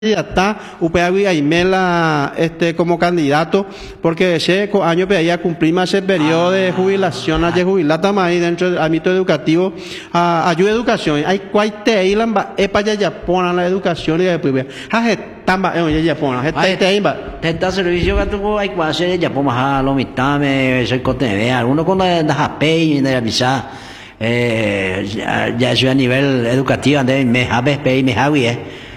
ya está Upeagui Aimela como candidato, porque ese año pedía cumplir más el periodo de jubilación, hay jubilata más ahí dentro del ámbito educativo, ayuda a educación, hay cuaite ilan ba epa ya pona la educación y después tamba ya pona Esta servicio que tuvo hay que hacer ya por más lo mitame soy conteve alguno con la HP y la visa ya es a nivel educativo de me habe pay me habe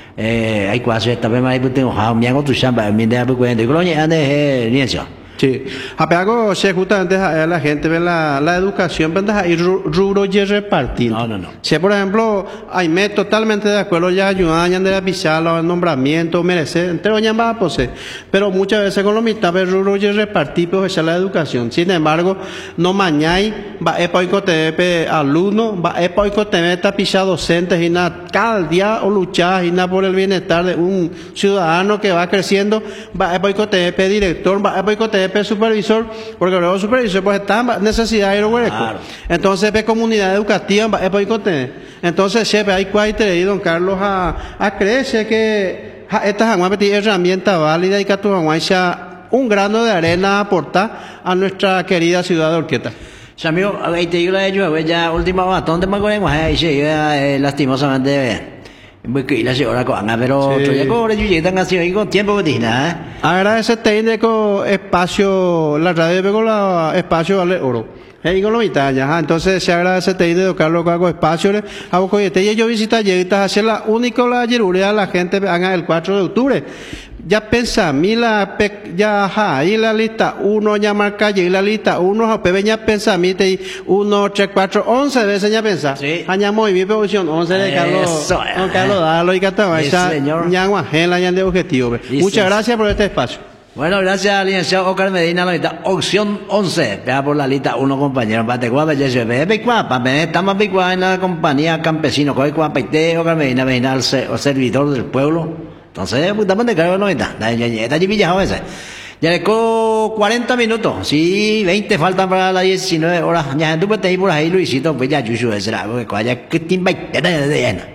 hay que hacer también más pues tengo me hago tu chamba me da pues cuento y lo ya de niño. Sí, apeago se justamente a la gente ve la educación pendeja y rubro y repartir. No. Si por ejemplo, hay me totalmente de acuerdo ya ayudan de la pisar los nombramientos, merece, entero ya va a poseer. Pero muchas veces con los mitad de rubro y repartir pues esa es la educación. Sin embargo, no mañana va a poicotepe alumno, va a poicotepe pisar docentes y nada, cada día o luchar y nada por el bienestar de un ciudadano que va creciendo, va a poicotepe director, va a poicotepe supervisor, porque luego supervisor pues está en necesidad de ir Claro. entonces ve comunidad educativa entonces siempre hay cuate y don Carlos a creer que esta herramienta válida y que tu un grano de arena a aportar a nuestra querida ciudad de Orqueta. Amigo, ahí te digo la de yo, ya última bastón de Macoremos, ahí sí, lastimosamente muy que la señora Coanga, pero ya cobre yo llegan así con tiempo que tiene, Agradece técnico espacio, la radio de la espacio vale oro. Con lo mitad ya, entonces se agradece técnico Carlos Cago espacio, a Bocoyete yo visita lleguitas a hacer la única la yerurea la gente haga el 4 de octubre. Ya pensa, mila ya ahí la lista 1 ya marca y la lista 1 pequeña pensa mite 1 3 4 11 veces ya pensa. Sí. Añamos mi posición 11 de Carlos. Don Carlos Dalo y Cataba esa ñangua gela ya de objetivo. Muchas gracias por este espacio. Bueno, gracias, licenciado Oscar Medina, la lista opción 11, vea por la lista 1, compañero, Batecuá, Belleza, Becuá, estamos Becuá en la compañía campesino, Coicuá, Paite, Oscar Medina, Medina, o servidor del pueblo. Entonces, pues, estamos de cargo, no está, está chipilla, a veces. Ya le co 40 minutos, sí, 20 faltan para las 19 horas, ya tú puedes ir por ahí, Luisito, pues ya, Yuyu, ese la, porque ya, que timba, ya,